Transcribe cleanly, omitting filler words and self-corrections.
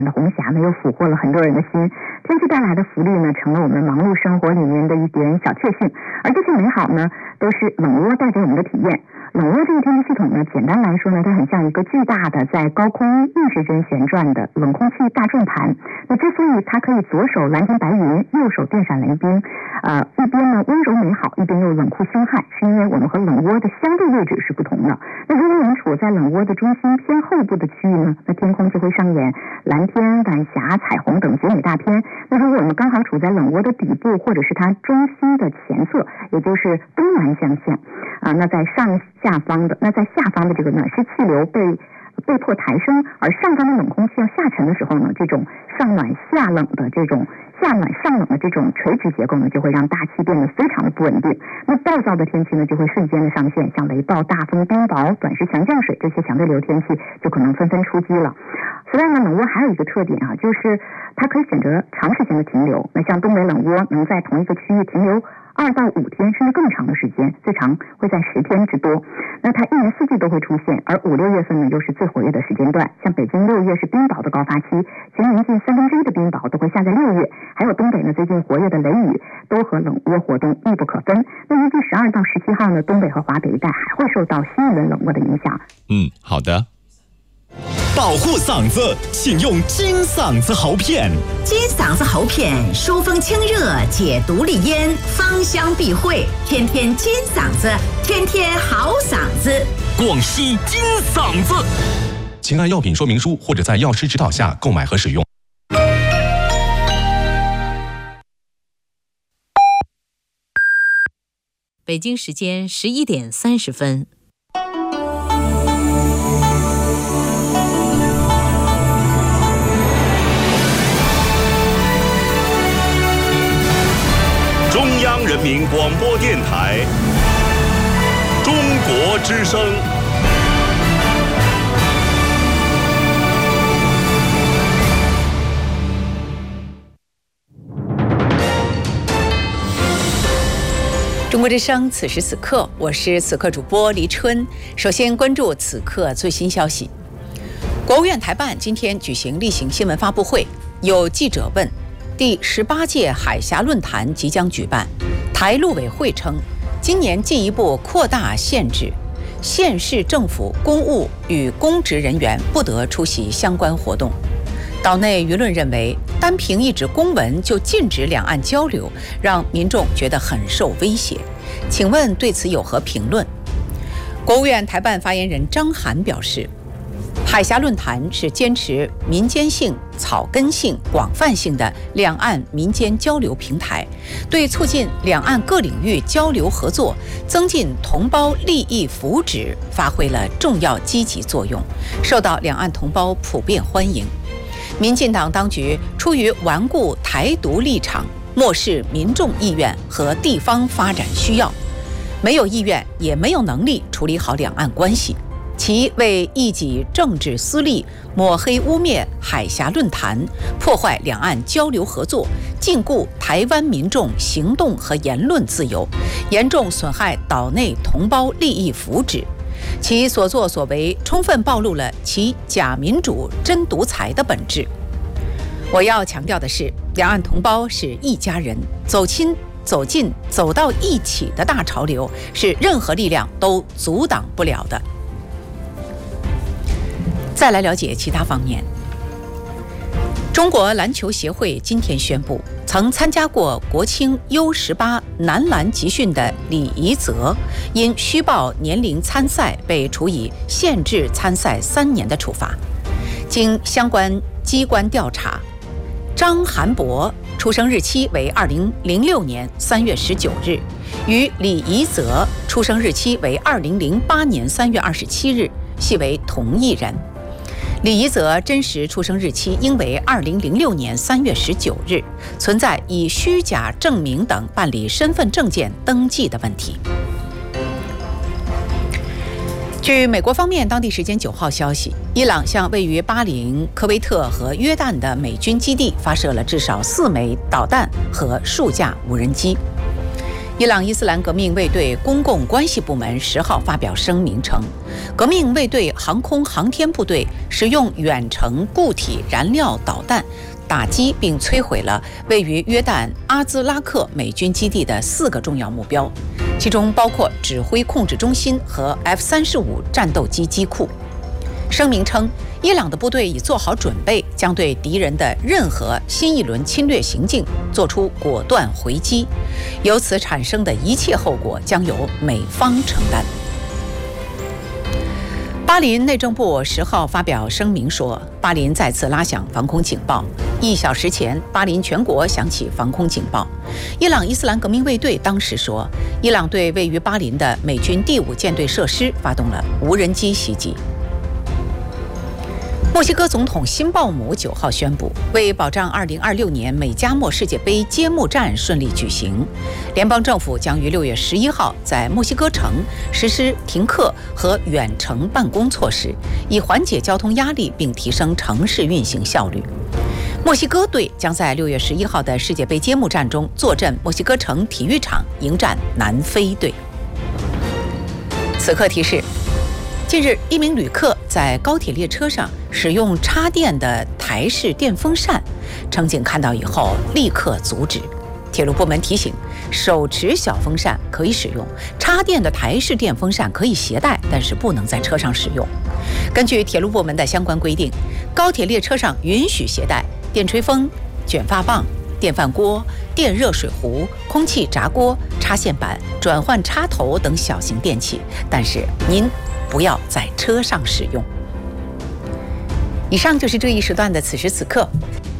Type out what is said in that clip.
红霞呢又俘获了很多人的心，天气带来的福利呢成了我们忙碌生活里面的一点小确幸，而这些美好呢都是冷涡带给我们的体验。冷涡这个天气系统呢，简单来说呢，它很像一个巨大的在高空逆时针旋转的冷空气大转盘。那之所以它可以左手蓝天白云，右手电闪雷兵，一边呢温柔美好，一边又冷酷凶悍，是因为我们和冷涡的相对位置是不同的。那如果我们处在冷涡的中心偏后部的区域呢，那天空就会上演蓝天、晚霞、彩虹等绝美大片。那如果我们刚好处在冷涡的底部，或者是它中心的前侧，也就是东南向下，那在下方的这个呢是气流被迫抬升，而上方的冷空气要下沉的时候呢，这种上暖下冷的这种垂直结构呢，就会让大气变得非常的不稳定。那暴躁的天气呢，就会瞬间的上现，像雷暴、大风、冰雹、短时强降水这些强对流天气就可能纷纷出击了。此外呢，冷涡还有一个特点就是它可以选择长时间的停留。那像东北冷涡能在同一个区域停留2到5天甚至更长的时间，最长会在10天之多。那它一年四季都会出现，而5、6月份呢又是最活跃的时间段。像北京6月是冰雹的高发期，全年近1/3的冰雹都会下在6月。还有东北呢最近活跃的雷雨都和冷涡活动密不可分。那预计12到17号呢，东北和华北一带还会受到新一轮冷涡的影响。 好的。保护嗓子，请用金嗓子喉片。 金嗓子喉片疏风清热，解毒利咽，芳香避秽，天天金嗓子，天天好嗓子。 广西金嗓子，请按药品说明书或者在药师指导下购买和使用。 北京时间11点30分。 中央人民广播电台中国之声。 中国之声，此时此刻，我是此刻主播黎春。首先关注此刻最新消息。国务院台办今天举行例行新闻发布会，有记者问：第18届海峡论坛即将举办，台陆委会称，今年进一步扩大限制，县市政府公务与公职人员不得出席相关活动。岛内舆论认为，单凭一纸公文就禁止两岸交流，让民众觉得很受威胁。请问对此有何评论？国务院台办发言人张涵表示，海峡论坛是坚持民间性、草根性、广泛性的两岸民间交流平台，对促进两岸各领域交流合作、增进同胞利益福祉发挥了重要积极作用，受到两岸同胞普遍欢迎。民进党当局出于顽固台独立场，漠视民众意愿和地方发展需要，没有意愿也没有能力处理好两岸关系，其为一己政治私利，抹黑污蔑海峡论坛，破坏两岸交流合作，禁锢台湾民众行动和言论自由，严重损害岛内同胞利益福祉。其所作所为充分暴露了其假民主真独裁的本质。我要强调的是，两岸同胞是一家人，走亲走近走到一起的大潮流是任何力量都阻挡不了的。再来了解其他方面。中国篮球协会今天宣布，曾参加过国青 U18 男篮集训的李怡泽，因虚报年龄参赛被处以限制参赛3年的处罚。经相关机关调查，张涵博出生日期为2006年3月19日，与李怡泽出生日期为2008年3月27日，系为同一人。李怡泽真实出生日期应为2006年3月19日，存在以虚假证明等办理身份证件登记的问题。据美国方面当地时间9号消息，伊朗向位于巴林、科威特和约旦的美军基地发射了至少4枚导弹和数架无人机。 伊朗伊斯兰革命卫队公共关系部门10号发表声明称，革命卫队航空航天部队使用远程固体燃料导弹打击并摧毁了位于约旦阿兹拉克美军基地的4个重要目标，其中包括指挥控制中心和 F-35战斗机机库。声明称，伊朗的部队已做好准备，将对敌人的任何新一轮侵略行径做出果断回击，由此产生的一切后果将由美方承担。巴林内政部10号发表声明说，巴林再次拉响防空警报。1小时前，巴林全国响起防空警报。伊朗伊斯兰革命卫队当时说，伊朗对位于巴林的美军第5舰队设施发动了无人机袭击。墨西哥总统辛鲍姆9号宣布，为保障2026年美加墨世界杯揭幕战顺利举行，联邦政府将于6月11号在墨西哥城实施停课和远程办公措施，以缓解交通压力并提升城市运行效率。墨西哥队将在6月11号的世界杯揭幕战中坐镇墨西哥城体育场迎战南非队。此刻提示：近日，一名旅客在高铁列车上使用插电的台式电风扇，乘警看到以后立刻阻止。铁路部门提醒，手持小风扇可以使用，插电的台式电风扇可以携带，但是不能在车上使用。根据铁路部门的相关规定，高铁列车上允许携带电吹风、卷发棒、电饭锅、电热水壶、空气炸锅、插线板、转换插头等小型电器，但是您不要在车上使用。以上就是这一时段的此时此刻。